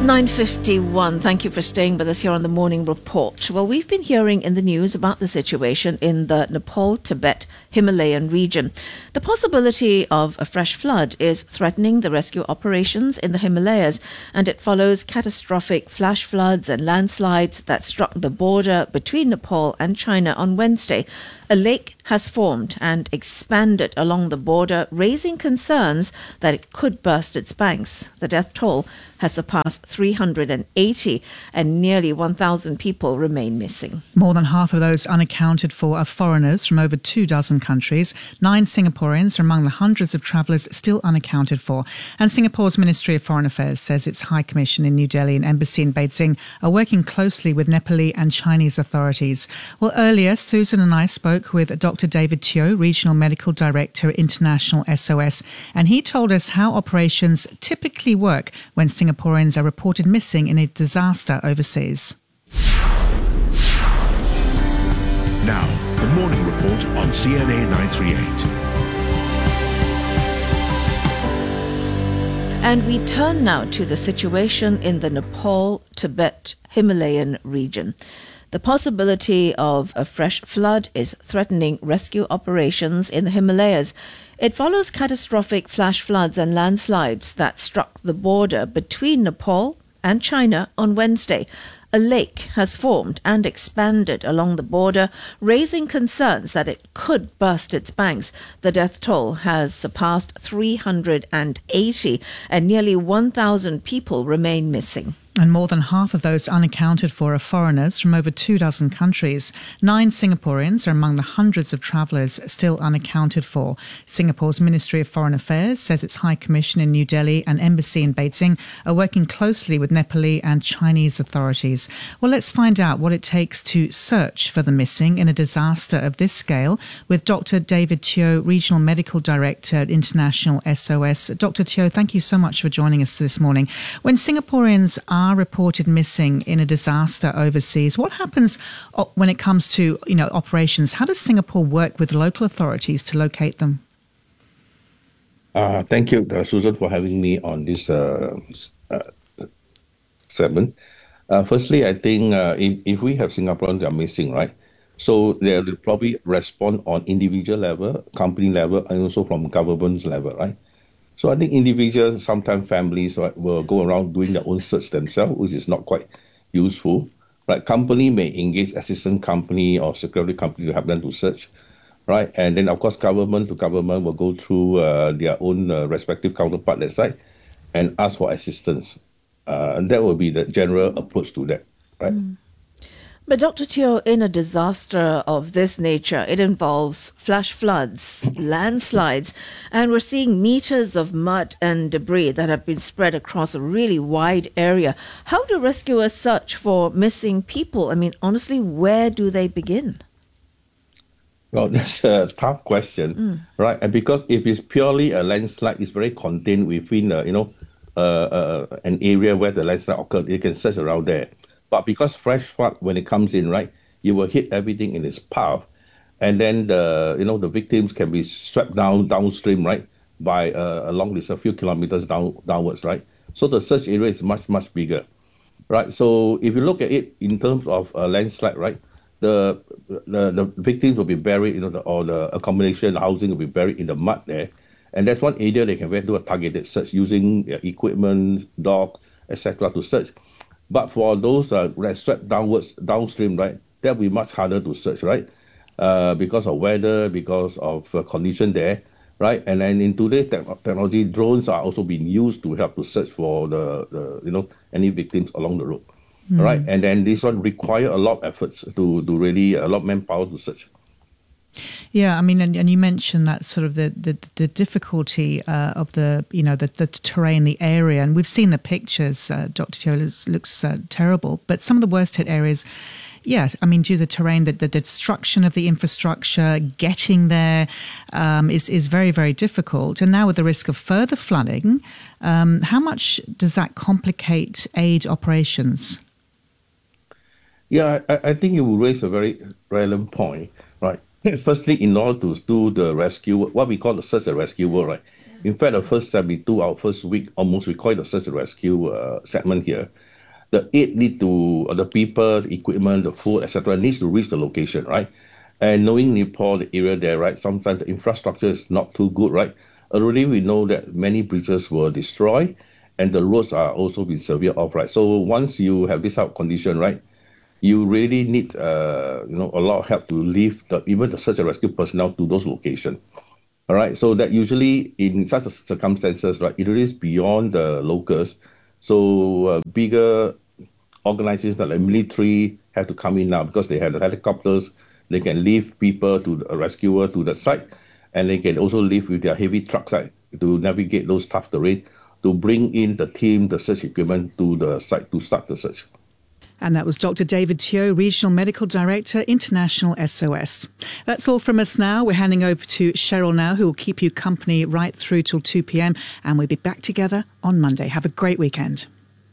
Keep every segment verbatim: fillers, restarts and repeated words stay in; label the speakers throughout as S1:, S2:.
S1: nine fifty-one. Thank you for staying with us here on the Morning Report. Well, we've been hearing in the news about the situation in the Nepal-Tibet Himalayan region. The possibility of a fresh flood is threatening the rescue operations in the Himalayas, and it follows catastrophic flash floods and landslides that struck the border between Nepal and China on Wednesday. A lake has formed and expanded along the border, raising concerns that it could burst its banks. The death toll has surpassed three hundred eighty and nearly one thousand people remain missing.
S2: More than half of those unaccounted for are foreigners from over two dozen countries. Nine Singaporeans are among the hundreds of travellers still unaccounted for. And Singapore's Ministry of Foreign Affairs says its High Commission in New Delhi and Embassy in Beijing are working closely with Nepali and Chinese authorities. Well, earlier, Susan and I spoke with Doctor David Teo, Regional Medical Director at International S O S, and he told us how operations typically work when Singaporeans are reported missing in a disaster overseas.
S3: Now, the Morning Report on C N A nine thirty-eight.
S1: And we turn now to the situation in the Nepal-Tibet Himalayan region. The possibility of a fresh flood is threatening rescue operations in the Himalayas. It follows catastrophic flash floods and landslides that struck the border between Nepal and China on Wednesday. A lake has formed and expanded along the border, raising concerns that it could burst its banks. The death toll has surpassed three hundred eighty and nearly one thousand people remain missing.
S2: And more than half of those unaccounted for are foreigners from over two dozen countries. Nine Singaporeans are among the hundreds of travellers still unaccounted for. Singapore's Ministry of Foreign Affairs says its High Commission in New Delhi and Embassy in Beijing are working closely with Nepali and Chinese authorities. Well, let's find out what it takes to search for the missing in a disaster of this scale with Doctor David Teo, Regional Medical Director at International S O S. Doctor Teo, thank you so much for joining us this morning. When Singaporeans are are reported missing in a disaster overseas, what happens when it comes to, you know, operations? How does Singapore work with local authorities to locate them?
S4: Uh, thank you, uh, Susan, for having me on this uh, uh, segment. Uh, firstly, I think uh, if, if we have Singaporeans that are missing, right, so they'll probably respond on individual level, company level, and also from government level, right? So I think individuals, sometimes families, right, will go around doing their own search themselves, which is not quite useful. Right? Company may engage assistant company or security company to help them to search, right? And then, of course, government to government will go through uh, their own uh, respective counterpart that side and ask for assistance. Uh, and that will be the general approach to that, right? Mm.
S1: But Doctor Teo, in a disaster of this nature, it involves flash floods, landslides, and we're seeing meters of mud and debris that have been spread across a really wide area. How do rescuers search for missing people? I mean, honestly, where do they begin?
S4: Well, that's a tough question, mm. right? And because if it's purely a landslide, it's very contained within, uh, you know, uh, uh, an area where the landslide occurred. You can search around there. But because fresh flood, when it comes in, right, you will hit everything in its path, and then the you know the victims can be swept down downstream, right, by uh, along this a few kilometers down downwards, right. So the search area is much much bigger, right. So if you look at it in terms of a landslide, right, the the the victims will be buried, you know, the, or the accommodation, the housing will be buried in the mud there, and that's one area they can do a targeted search using uh, equipment, dog, et cetera to search. But for those uh, that swept downwards, downstream, right, that will be much harder to search, right, uh, because of weather, because of uh, condition there, right, and then in today's te- technology, drones are also being used to help to search for the, the you know, any victims along the road, mm. right, and then this one require a lot of efforts to, to really, a lot of manpower to search.
S2: Yeah, I mean, and, and you mentioned that sort of the the, the difficulty uh, of the, you know, the, the terrain, the area, and we've seen the pictures. Uh, Doctor Teo looks, looks uh, terrible, but some of the worst hit areas, yeah, I mean, due to the terrain, the, the destruction of the infrastructure, getting there um, is is very, very difficult. And now with the risk of further flooding, um, how much does that complicate aid operations?
S4: Yeah, I, I think you raise a very relevant point, right? Firstly, in order to do the rescue, what we call the search and rescue work, right? In fact, the first seventy-two, our first week, almost we call it the search and rescue uh, segment here. The aid need to, uh, the people, the equipment, the food, et cetera, needs to reach the location, right? And knowing Nepal, the area there, right, sometimes the infrastructure is not too good, right? Already we know that many bridges were destroyed and the roads are also been severed off, right? So once you have this out condition, right, you really need, uh, you know, a lot of help to leave the, even the search and rescue personnel to those locations. All right, so that usually in such circumstances, right, it is beyond the locals. So uh, bigger organizations like military have to come in now because they have the helicopters. They can lift people to the rescuer to the site, and they can also lift with their heavy trucks, right, to navigate those tough terrain, to bring in the team, the search equipment to the site to start the search.
S2: And that was Doctor David Teo, Regional Medical Director, International S O S. That's all from us now. We're handing over to Cheryl now, who will keep you company right through till two p.m. And we'll be back together on Monday. Have a great weekend.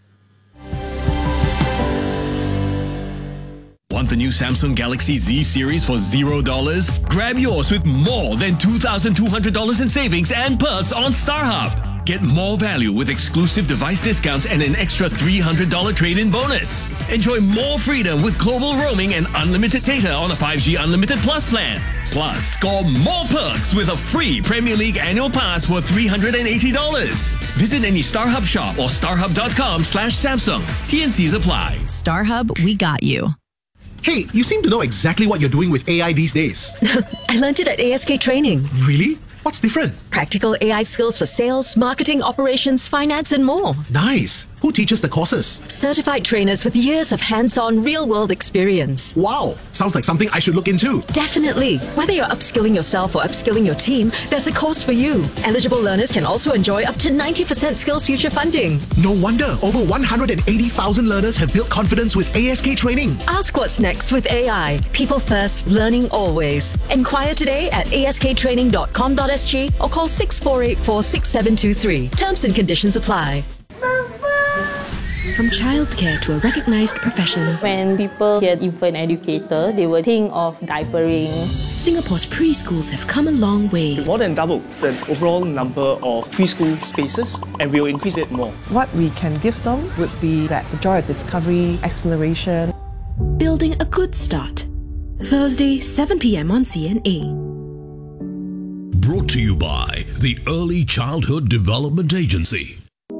S5: Want the new Samsung Galaxy Z series for zero dollars? Grab yours with more than two thousand two hundred dollars in savings and perks on StarHub. Get more value with exclusive device discounts and an extra three hundred dollars trade-in bonus. Enjoy more freedom with global roaming and unlimited data on a five G Unlimited Plus plan. Plus, score more perks with a free Premier League annual pass worth three hundred eighty dollars. Visit any StarHub shop or starhub.com slash Samsung. T and Cs apply.
S6: StarHub, we got you.
S7: Hey, you seem to know exactly what you're doing with A I these days.
S8: I learned it at A S K Training.
S7: Really? What's different?
S8: Practical A I skills for sales, marketing, operations, finance, and more.
S7: Nice. Who teaches the courses?
S8: Certified trainers with years of hands-on, real-world experience.
S7: Wow. Sounds like something I should look into.
S8: Definitely. Whether you're upskilling yourself or upskilling your team, there's a course for you. Eligible learners can also enjoy up to ninety percent Skills Future funding.
S7: No wonder over one hundred eighty thousand learners have built confidence with A S K Training.
S8: Ask what's next with A I. People first, learning always. Enquire today at a s k training dot com dot s g or call six four eight four, six seven two three. Terms and conditions apply.
S9: From childcare to a recognized profession,
S10: when people hear infant educator, they will think of diapering.
S9: Singapore's preschools have come a long way.
S11: More than double the overall number of preschool spaces, and we will increase it more.
S12: What we can give them would be that joy of discovery, exploration.
S9: Building a good start. Thursday, seven p.m. on C N A.
S3: Brought to you by the Early Childhood Development Agency.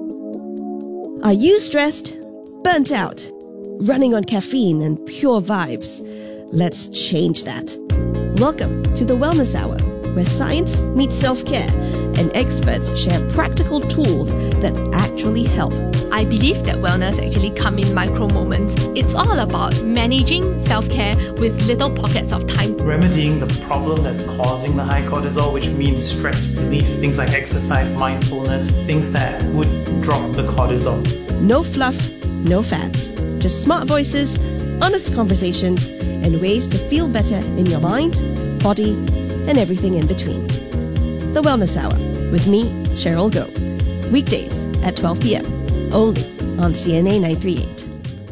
S13: Are you stressed? Burnt out? Running on caffeine and pure vibes? Let's change that. Welcome to the Wellness Hour, where science meets self-care and experts share practical tools that actually help.
S14: I believe that wellness actually comes in micro moments. It's all about managing self-care with little pockets of time.
S15: Remedying the problem that's causing the high cortisol, which means stress relief, things like exercise, mindfulness, things that would drop the cortisol.
S13: No fluff, no fads. Just smart voices, honest conversations, and ways to feel better in your mind, body, and everything in between. The Wellness Hour with me, Cheryl Goh. Weekdays at twelve p.m. only on C N A nine thirty-eight.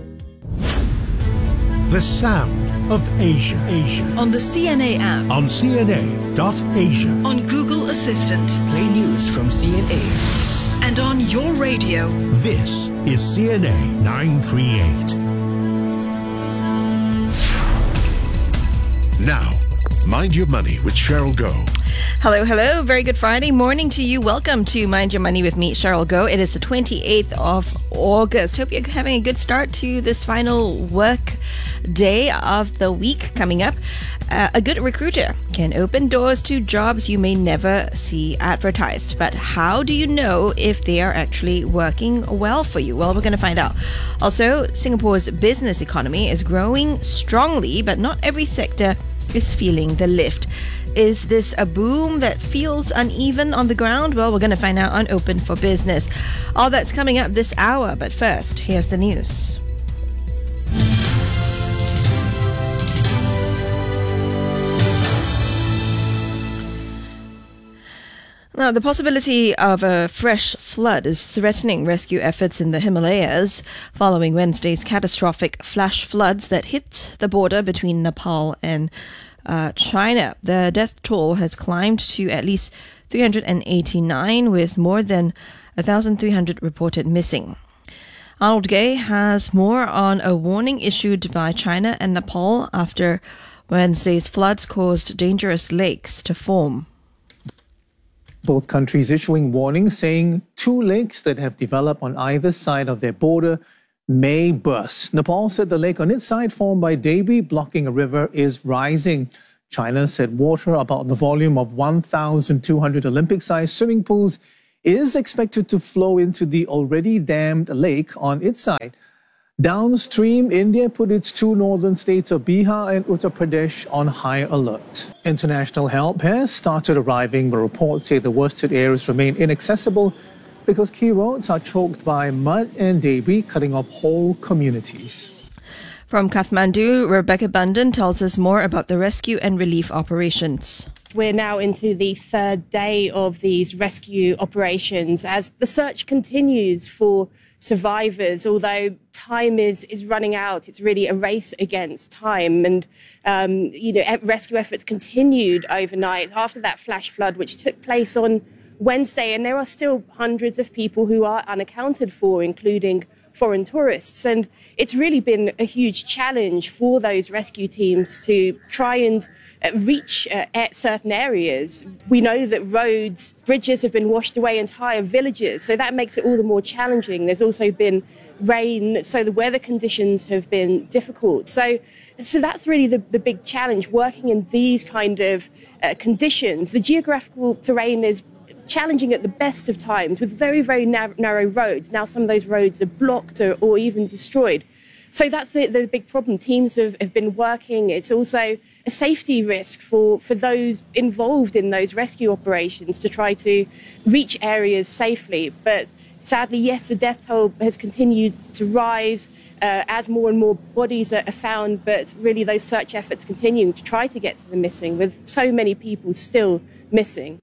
S3: The Sound of Asia. Asia.
S6: On the C N A app.
S3: On C N A dot asia.
S6: On Google Assistant.
S16: Play news from C N A.
S6: And on your radio.
S3: This is C N A nine thirty-eight. Now, Mind Your Money with Cheryl Goh.
S17: Hello, hello. Very good Friday morning to you. Welcome to Mind Your Money with me, Cheryl Goh. It is the twenty-eighth of August. Hope you're having a good start to this final work day of the week coming up. Uh, a good recruiter can open doors to jobs you may never see advertised. But how do you know if they are actually working well for you? Well, we're going to find out. Also, Singapore's business economy is growing strongly, but not every sector is feeling the lift. Is this a boom that feels uneven on the ground? Well, we're going to find out on Open for Business. All that's coming up this hour, but first, here's the news. Now, the possibility of a fresh flood is threatening rescue efforts in the Himalayas following Wednesday's catastrophic flash floods that hit the border between Nepal and uh, China. The death toll has climbed to at least three hundred eighty-nine, with more than one thousand three hundred reported missing. Arnold Gay has more on a warning issued by China and Nepal after Wednesday's floods caused dangerous lakes to form.
S18: Both countries issuing warnings saying two lakes that have developed on either side of their border may burst. Nepal said the lake on its side, formed by Devi, blocking a river, is rising. China said water about the volume of one thousand two hundred Olympic-sized swimming pools is expected to flow into the already dammed lake on its side. Downstream, India put its two northern states of Bihar and Uttar Pradesh on high alert. International help has started arriving, but reports say the worsted areas remain inaccessible because key roads are choked by mud and debris, cutting off whole communities.
S17: From Kathmandu, Rebecca Bundan tells us more about the rescue and relief operations.
S19: We're now into the third day of these rescue operations as the search continues for survivors. Although time is, is running out, it's really a race against time. And, um, you know, rescue efforts continued overnight after that flash flood, which took place on Wednesday. And there are still hundreds of people who are unaccounted for, including foreign tourists. And it's really been a huge challenge for those rescue teams to try and uh, reach uh, at certain areas. We know that roads, bridges have been washed away, entire villages, so that makes it all the more challenging. There's also been rain, so the weather conditions have been difficult. So, so that's really the, the big challenge, working in these kind of uh, conditions. The geographical terrain is challenging at the best of times with very, very nar- narrow roads. Now some of those roads are blocked or, or even destroyed. So that's the, the big problem. Teams have, have been working. It's also a safety risk for, for those involved in those rescue operations to try to reach areas safely. But sadly, yes, the death toll has continued to rise uh, as more and more bodies are, are found. But really those search efforts continue to try to get to the missing, with so many people still missing.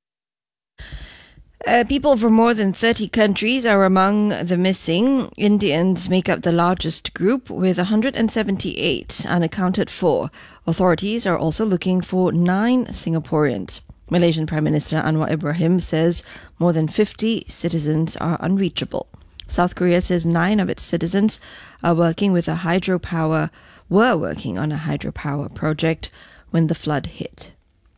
S17: Uh, people from more than thirty countries are among the missing. Indians make up the largest group, with one hundred seventy-eight unaccounted for. Authorities are also looking for nine Singaporeans. Malaysian Prime Minister Anwar Ibrahim says more than fifty citizens are unreachable. South Korea says nine of its citizens are working with a hydropower, were working on a hydropower project when the flood hit.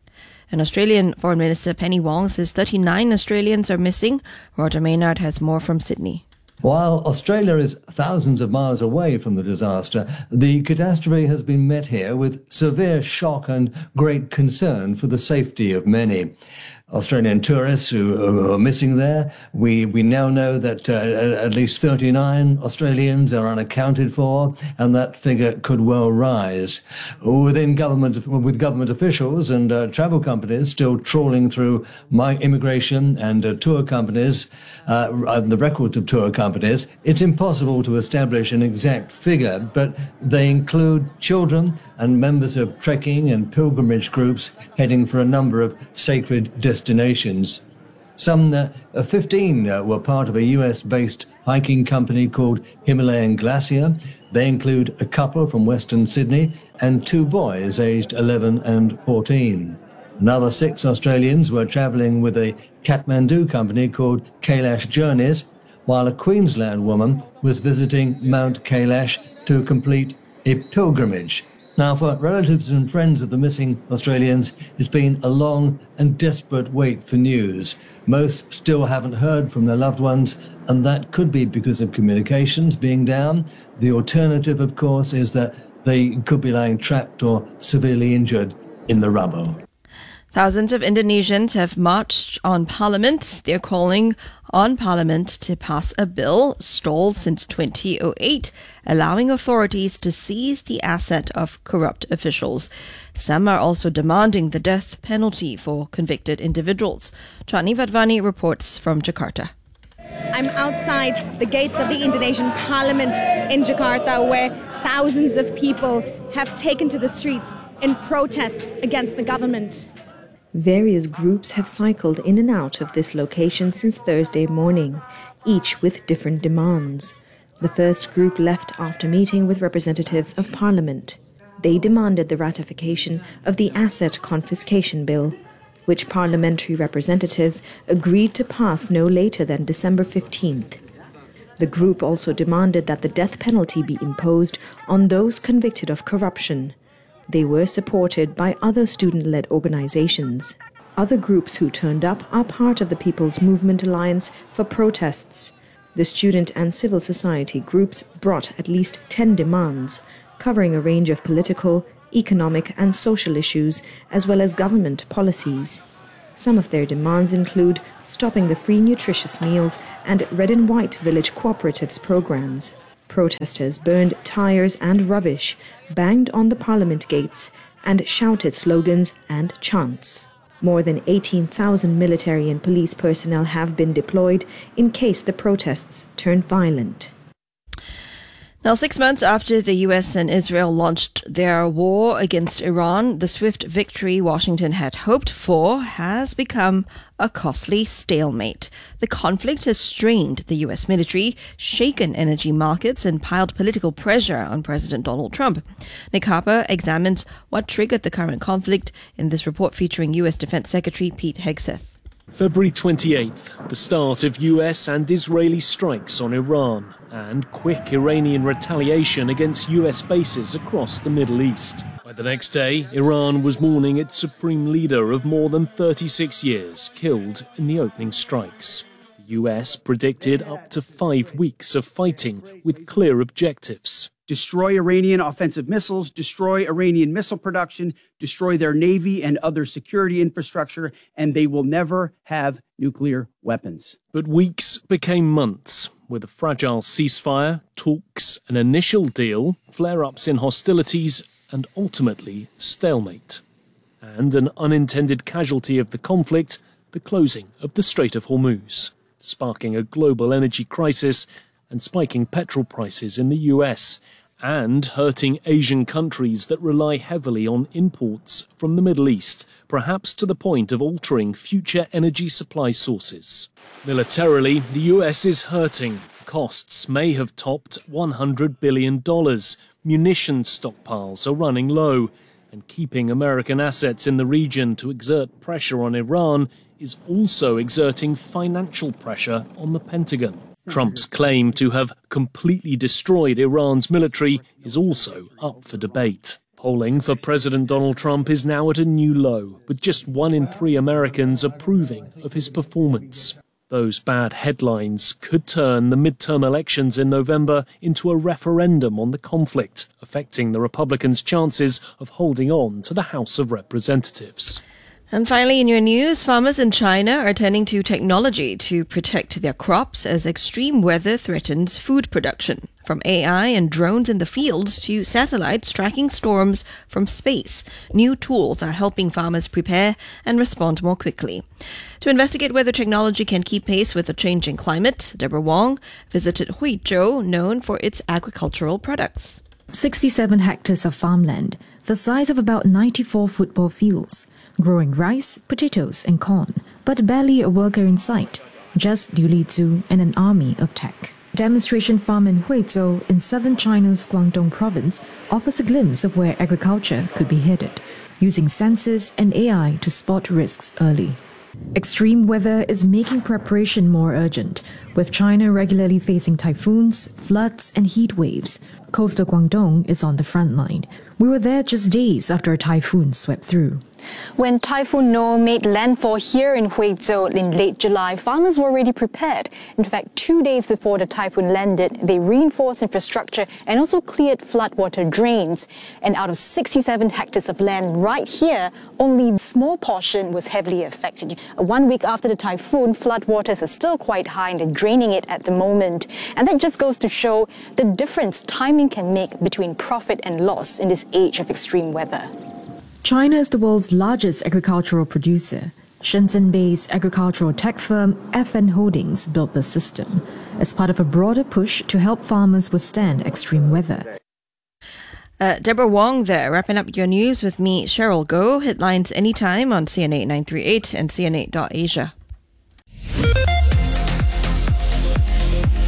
S17: And Australian Foreign Minister Penny Wong says thirty-nine Australians are missing. Roger Maynard has more from Sydney.
S20: While Australia is thousands of miles away from the disaster, the catastrophe has been met here with severe shock and great concern for the safety of many Australian tourists who are missing there. We we now know that uh, at least thirty-nine Australians are unaccounted for, and that figure could well rise. Within government, with government officials and uh, travel companies still trawling through my immigration and uh, tour companies, uh, and the records of tour companies, it's impossible to establish an exact figure, but they include children and members of trekking and pilgrimage groups heading for a number of sacred destinations. destinations. Some uh, fifteen uh, were part of a U S-based hiking company called Himalayan Glacier. They include a couple from Western Sydney and two boys aged eleven and fourteen. Another six Australians were travelling with a Kathmandu company called Kailash Journeys, while a Queensland woman was visiting Mount Kailash to complete a pilgrimage. Now, for relatives and friends of the missing Australians, it's been a long and desperate wait for news. Most still haven't heard from their loved ones, and that could be because of communications being down. The alternative, of course, is that they could be lying trapped or severely injured in the rubble.
S17: Thousands of Indonesians have marched on Parliament. They're calling on Parliament to pass a bill stalled since twenty oh eight, allowing authorities to seize the asset of corrupt officials. Some are also demanding the death penalty for convicted individuals. Chandni Vadvani reports from Jakarta.
S21: I'm outside the gates of the Indonesian Parliament in Jakarta, where thousands of people have taken to the streets in protest against the government.
S22: Various groups have cycled in and out of this location since Thursday morning, each with different demands. The first group left after meeting with representatives of Parliament. They demanded the ratification of the Asset Confiscation Bill. which parliamentary representatives agreed to pass no later than December fifteenth. The group also demanded that the death penalty be imposed on those convicted of corruption. They were supported by other student-led organizations. Other groups who turned up are part of the People's Movement Alliance for protests. The student and civil society groups brought at least ten demands, covering a range of political, economic and social issues, as well as government policies. Some of their demands include stopping the free nutritious meals and red and white village cooperatives programs. Protesters burned tires and rubbish, banged on the parliament gates, and shouted slogans and chants. More than eighteen thousand military and police personnel have been deployed in case the protests turn violent.
S17: Now, six months after the U S and Israel launched their war against Iran, the swift victory Washington had hoped for has become a costly stalemate. The conflict has strained the U S military, shaken energy markets, and piled political pressure on President Donald Trump. Nick Harper examines what triggered the current conflict in this report featuring U S Defense Secretary Pete Hegseth.
S1: February twenty-eighth, the start of U S and Israeli strikes on Iran and quick Iranian retaliation against U S bases across the Middle East. By the next day, Iran was mourning its supreme leader of more than thirty-six years, killed in the opening strikes. The U S predicted up to five weeks of fighting with clear objectives.
S4: Destroy Iranian offensive missiles, destroy Iranian missile production, destroy their navy and other security infrastructure, and they will never have nuclear weapons.
S1: But weeks became months. With a fragile ceasefire, talks, an initial deal, flare-ups in hostilities, and ultimately stalemate. And an unintended casualty of the conflict, the closing of the Strait of Hormuz, sparking a global energy crisis and spiking petrol prices in the U S, and hurting Asian countries that rely heavily on imports from the Middle East, perhaps to the point of altering future energy supply sources. Militarily, the U S is hurting. Costs may have topped one hundred billion dollars. Munition stockpiles are running low, and keeping American assets in the region to exert pressure on Iran is also exerting financial pressure on the Pentagon. Trump's claim to have completely destroyed Iran's military is also up for debate. Polling for President Donald Trump is now at a new low, with just one in three Americans approving of his performance. Those bad headlines could turn the midterm elections in November into a referendum on the conflict, affecting the Republicans' chances of holding on to the House of Representatives.
S17: And finally, in your news, farmers in China are turning to technology to protect their crops as extreme weather threatens food production. From A I and drones in the field to satellites tracking storms from space, new tools are helping farmers prepare and respond more quickly. To investigate whether technology can keep pace with the changing climate, Deborah Wong visited Huizhou, known for its agricultural products.
S23: sixty-seven hectares of farmland, the size of about ninety-four football fields, growing rice, potatoes and corn, but barely a worker in sight, just Liu Lizhu and an army of tech. Demonstration farm in Huizhou in southern China's Guangdong province offers a glimpse of where agriculture could be headed, using sensors and A I to spot risks early. Extreme weather is making preparation more urgent, with China regularly facing typhoons, floods and heat waves. Coastal Guangdong is on the front line. We were there just days after a typhoon swept through.
S24: When Typhoon Noah made landfall here in Huizhou in late July, farmers were already prepared. In fact, two days before the typhoon landed, they reinforced infrastructure and also cleared floodwater drains. And out of sixty-seven hectares of land right here, only a small portion was heavily affected. One week after the typhoon, floodwaters are still quite high and they're draining it at the moment. And that just goes to show the difference timing can make between profit and loss in this age of extreme weather.
S23: China is the world's largest agricultural producer. Shenzhen-based agricultural tech firm F N Holdings built the system as part of a broader push to help farmers withstand extreme weather.
S17: Uh, Deborah Wong there, wrapping up your news with me, Cheryl Goh. Headlines anytime on C N A nine three eight and C N A dot asia.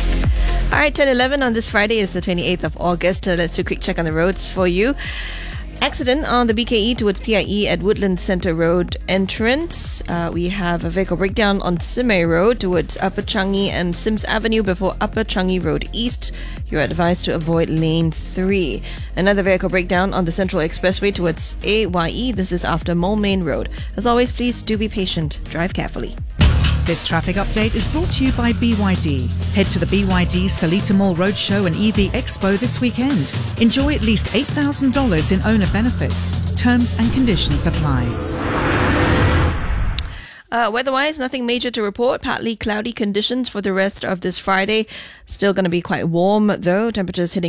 S17: All right, ten eleven on this Friday is the twenty-eighth of August. Uh, let's do a quick check on the roads for you. Accident on the B K E towards P I E at Woodlands Centre Road entrance. Uh, we have a vehicle breakdown on Simei Road towards Upper Changi and Sims Avenue before Upper Changi Road East. You're advised to avoid lane three. Another vehicle breakdown on the Central Expressway towards A Y E. This is after Moulmein Road. As always, please do be patient. Drive carefully.
S2: This traffic update is brought to you by B Y D. Head to the B Y D Seletar Mall Roadshow and E V Expo this weekend. Enjoy at least eight thousand dollars in owner benefits. Terms and conditions apply.
S17: Uh, weather-wise, nothing major to report. Partly cloudy conditions for the rest of this Friday. Still going to be quite warm, though. Temperatures hitting